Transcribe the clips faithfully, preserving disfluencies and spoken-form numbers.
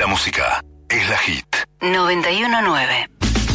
La música es la hit. noventa y uno nueve.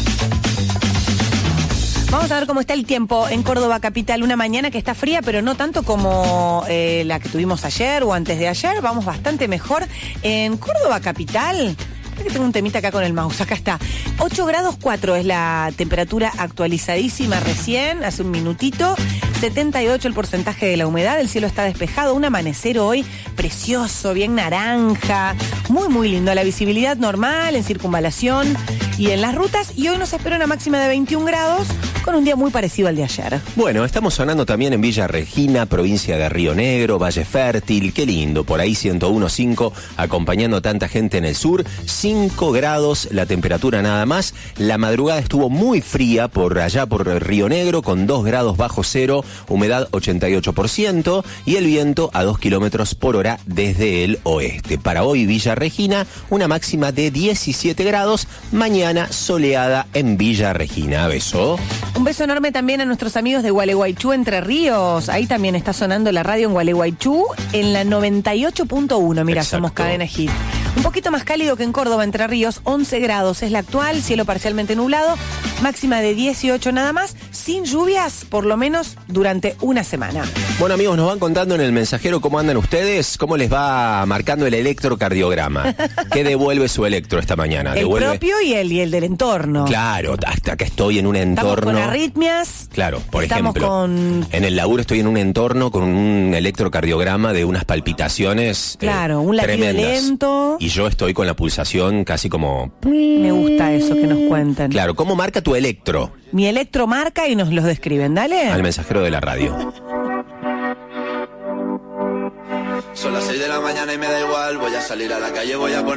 Vamos a ver cómo está el tiempo en Córdoba capital. Una mañana que está fría, pero no tanto como eh, la que tuvimos ayer o antes de ayer. Vamos bastante mejor. En Córdoba capital, creo que tengo un temita acá con el mouse. Acá está. ocho grados cuatro es la temperatura actualizadísima recién, hace un minutito. setenta y ocho el porcentaje de la humedad. El cielo está despejado. Un amanecer hoy precioso, bien naranja. Muy, muy lindo. La visibilidad normal en circunvalación y en las rutas. Y hoy nos espera una máxima de veintiún grados con un día muy parecido al de ayer. Bueno, estamos sonando también en Villa Regina, provincia de Río Negro, Valle Fértil. Qué lindo. Por ahí ciento uno punto cinco acompañando a tanta gente en el sur. cinco grados la temperatura nada más. La madrugada estuvo muy fría por allá por Río Negro con dos grados bajo cero. Humedad ochenta y ocho por ciento y el viento a dos kilómetros por hora desde el oeste. Para hoy Villa Regina, una máxima de diecisiete grados, mañana soleada en Villa Regina. Beso. Un beso enorme también a nuestros amigos de Gualeguaychú, Entre Ríos. Ahí también está sonando la radio en Gualeguaychú, en la noventa y ocho punto uno. Mira, Exacto. Somos Cadena Hit. Un poquito más cálido que en Córdoba, Entre Ríos, once grados es la actual, cielo parcialmente nublado, máxima de dieciocho nada más, sin lluvias, por lo menos durante una semana. Bueno, amigos, nos van contando en el mensajero cómo andan ustedes, cómo les va marcando el electrocardiograma. ¿Qué devuelve su electro esta mañana? El ¿Devuelve? propio y el, y el del entorno. Claro, hasta que estoy en un entorno. Estamos con arritmias. Claro, por estamos ejemplo, con... en el laburo estoy en un entorno con un electrocardiograma de unas palpitaciones Claro, eh, un latido tremendas. lento. Y yo estoy con la pulsación casi como... Me gusta eso que nos cuenten. Claro, ¿cómo marca tu electro? Mi electro marca y nos los describen, dale. Al mensajero de la radio. Son las seis de la mañana y me da igual, voy a salir a la calle, voy a poner